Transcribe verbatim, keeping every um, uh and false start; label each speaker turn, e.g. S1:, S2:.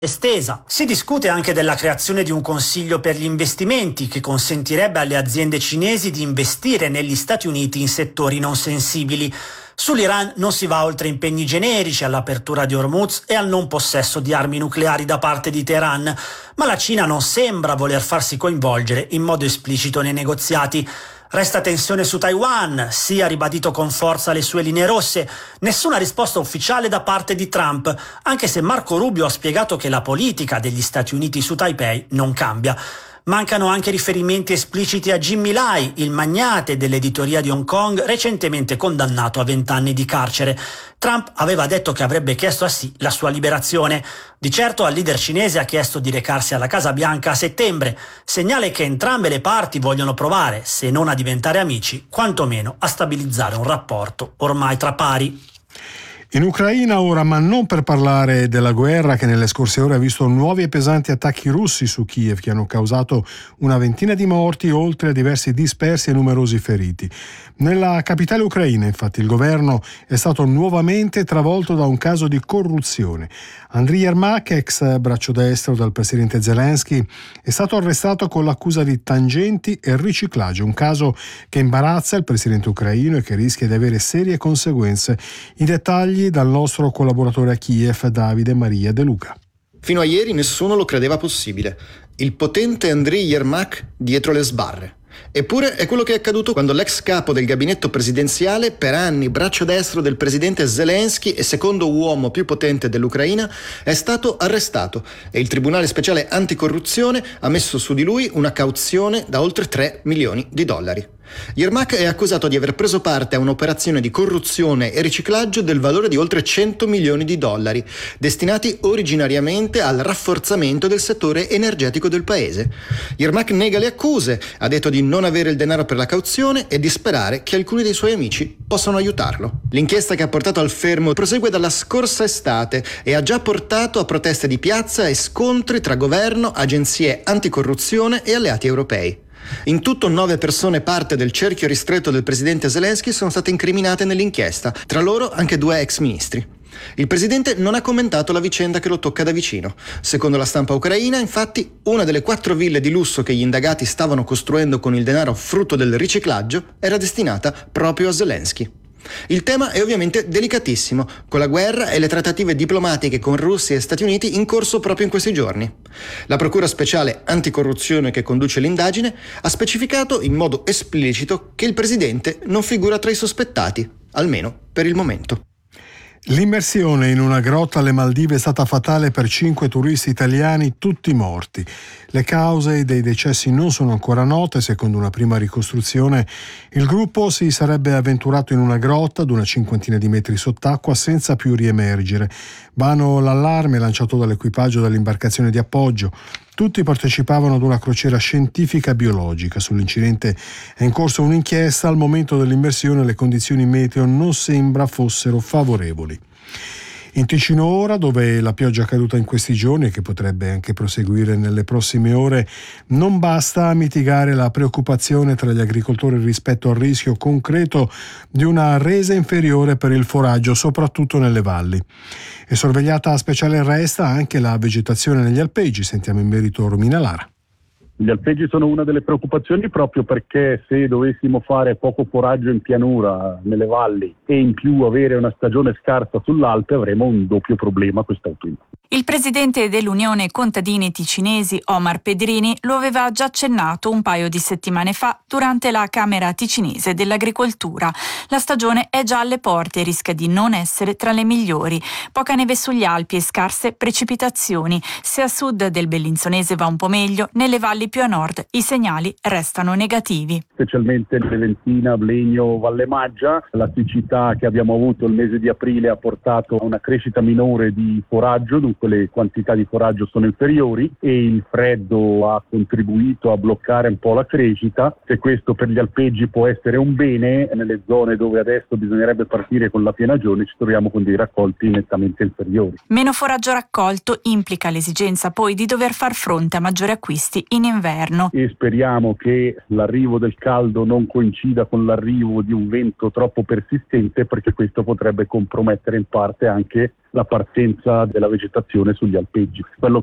S1: estesa. Si discute anche della creazione di un consiglio per gli investimenti che consentirebbe alle aziende cinesi di investire negli Stati Uniti in settori non sensibili. Sull'Iran non si va oltre impegni generici all'apertura di Hormuz e al non possesso di armi nucleari da parte di Teheran, ma la Cina non sembra voler farsi coinvolgere in modo esplicito nei negoziati. Resta tensione su Taiwan, Xi ha ribadito con forza le sue linee rosse, nessuna risposta ufficiale da parte di Trump, anche se Marco Rubio ha spiegato che la politica degli Stati Uniti su Taipei non cambia. Mancano anche riferimenti espliciti a Jimmy Lai, il magnate dell'editoria di Hong Kong, recentemente condannato a vent'anni di carcere. Trump aveva detto che avrebbe chiesto a Xi la sua liberazione. Di certo al leader cinese ha chiesto di recarsi alla Casa Bianca a settembre, segnale che entrambe le parti vogliono provare, se non a diventare amici, quantomeno a stabilizzare un rapporto ormai tra pari.
S2: In Ucraina ora, ma non per parlare della guerra che nelle scorse ore ha visto nuovi e pesanti attacchi russi su Kiev che hanno causato una ventina di morti, oltre a diversi dispersi e numerosi feriti. Nella capitale ucraina, infatti, il governo è stato nuovamente travolto da un caso di corruzione. Andriy Yermak, ex braccio destro del presidente Zelensky, è stato arrestato con l'accusa di tangenti e riciclaggio, un caso che imbarazza il presidente ucraino e che rischia di avere serie conseguenze. I dettagli dal nostro collaboratore a Kiev, Davide Maria De Luca.
S3: Fino a ieri nessuno lo credeva possibile. Il potente Andriy Yermak dietro le sbarre. Eppure è quello che è accaduto quando l'ex capo del gabinetto presidenziale, per anni braccio destro del presidente Zelensky e secondo uomo più potente dell'Ucraina, è stato arrestato e il Tribunale Speciale Anticorruzione ha messo su di lui una cauzione da oltre tre milioni di dollari. Yermak è accusato di aver preso parte a un'operazione di corruzione e riciclaggio del valore di oltre cento milioni di dollari, destinati originariamente al rafforzamento del settore energetico del paese. Yermak nega le accuse, ha detto di non avere il denaro per la cauzione e di sperare che alcuni dei suoi amici possano aiutarlo. L'inchiesta che ha portato al fermo prosegue dalla scorsa estate e ha già portato a proteste di piazza e scontri tra governo, agenzie anticorruzione e alleati europei. In tutto nove persone parte del cerchio ristretto del presidente Zelensky sono state incriminate nell'inchiesta, tra loro anche due ex ministri. Il presidente non ha commentato la vicenda che lo tocca da vicino. Secondo la stampa ucraina, infatti, una delle quattro ville di lusso che gli indagati stavano costruendo con il denaro frutto del riciclaggio era destinata proprio a Zelensky. Il tema è ovviamente delicatissimo, con la guerra e le trattative diplomatiche con Russia e Stati Uniti in corso proprio in questi giorni. La Procura Speciale Anticorruzione che conduce l'indagine ha specificato in modo esplicito che il presidente non figura tra i sospettati, almeno per il momento.
S2: L'immersione in una grotta alle Maldive è stata fatale per cinque turisti italiani, tutti morti. Le cause dei decessi non sono ancora note. Secondo una prima ricostruzione, il gruppo si sarebbe avventurato in una grotta ad una cinquantina di metri sott'acqua senza più riemergere. Vano l'allarme lanciato dall'equipaggio dell'imbarcazione di appoggio. Tutti partecipavano ad una crociera scientifica biologica. Sull'incidente è in corso un'inchiesta. Al momento dell'immersione le condizioni meteo non sembra fossero favorevoli. In Ticino ora, dove la pioggia caduta in questi giorni e che potrebbe anche proseguire nelle prossime ore, non basta a mitigare la preoccupazione tra gli agricoltori rispetto al rischio concreto di una resa inferiore per il foraggio, soprattutto nelle valli. È sorvegliata a speciale resta anche la vegetazione negli alpeggi. Sentiamo in merito Romina Lara.
S4: Gli alpeggi sono una delle preoccupazioni proprio perché se dovessimo fare poco foraggio in pianura, nelle valli, e in più avere una stagione scarsa sull'Alpe, avremo un doppio problema quest'autunno.
S5: Il presidente dell'Unione Contadini Ticinesi, Omar Pedrini, lo aveva già accennato un paio di settimane fa durante la Camera Ticinese dell'Agricoltura. La stagione è già alle porte e rischia di non essere tra le migliori. Poca neve sugli Alpi e scarse precipitazioni. Se a sud del Bellinzonese va un po' meglio, nelle valli più a nord i segnali restano negativi.
S4: Specialmente Leventina, Blegno, Valle Maggia, la siccità che abbiamo avuto il mese di aprile ha portato a una crescita minore di foraggio, dunque le quantità di foraggio sono inferiori e il freddo ha contribuito a bloccare un po' la crescita. Se questo per gli alpeggi può essere un bene, nelle zone dove adesso bisognerebbe partire con la pienagione ci troviamo con dei raccolti nettamente inferiori.
S5: Meno foraggio raccolto implica l'esigenza poi di dover far fronte a maggiori acquisti in inverno.
S4: E speriamo che l'arrivo del caldo non coincida con l'arrivo di un vento troppo persistente, perché questo potrebbe compromettere in parte anche la partenza della vegetazione sugli alpeggi. Quello